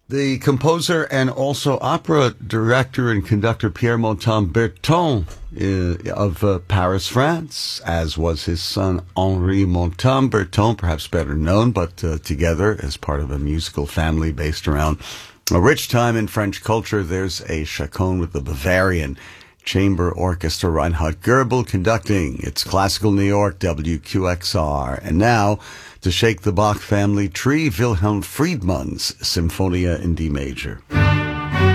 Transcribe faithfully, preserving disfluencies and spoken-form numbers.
The composer and also opera director and conductor Pierre Montan-Berton uh, of uh, Paris, France, as was his son Henri Montan-Berton, perhaps better known, but uh, together as part of a musical family based around a rich time in French culture. There's a chaconne with the Bavarian Chamber Orchestra, Reinhard Goebel conducting. It's Classical New York, W Q X R. And now, to shake the Bach family tree, Wilhelm Friedman's Symphonia in D major.